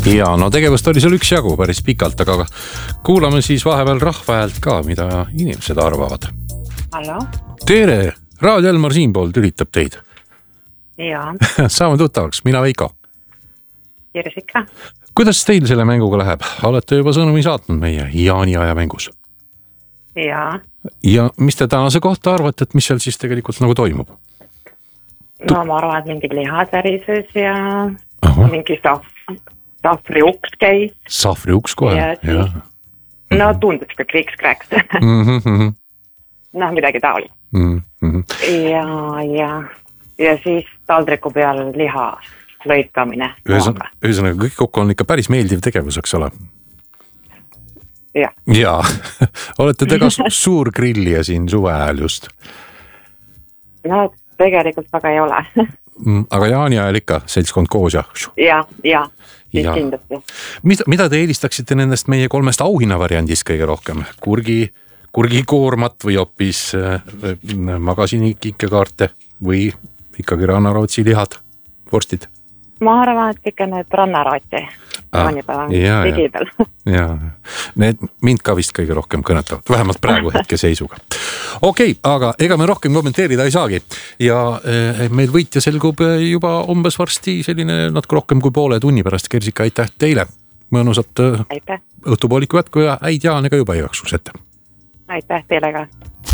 Ja no tegevust oli seal üksjagu päris pikalt, aga kuulame siis vahepeal rahva häält ka, mida inimesed arvavad. Hallo? Tere! Raadio Elmar siinpool tülitab teid. Jaa. Saame tuttavaks, mina Veiko. Kirjas ikka. Kuidas teil selle mänguga läheb? Olete juba sõnumi saatnud meie Jaani aja mängus? Jaa. Ja mis te tänase kohta arvate, et mis seal siis tegelikult nagu toimub? No ma arvan, et mingid lihasärises ja mingi sahvriuks käis. Sahvriuks kohe? Ja siis, no tundus ka kriks-kräks. Noh, midagi taoli. Ja siis taldriku peal liha lõikamine. Ühesõnaga, kõik kokku on ikka päris meeldiv tegevus, eks ole? Ja. Olete te ka suur grillija siin suve ajal just? No tegelikult väga ei ole. Aga Jaani ajal ikka seltskond koos ja? Ja. Kindlasti. Mida te eelistaksite nendest meie 3 auhinna variandist kõige rohkem? Kurgikoormat või hoopis magasini kinkekaarte või ikkagi rannarootsi lihad, vorstid? Ma arvan, et ikka need rannarooti. Ja. Need mind ka vist kõige rohkem kõnetavad, vähemalt praegu hetke seisuga. Okei, aga ega me rohkem kommenteerida ei saagi. Ja meil võitja selgub juba umbes varsti selline natuke rohkem kui poole tunni pärast. Kersika, aitäh teile. Mõnusat õhtupoolikku jätku ja häid Jaane ka juba igaksus ette. Aitäh teile ka.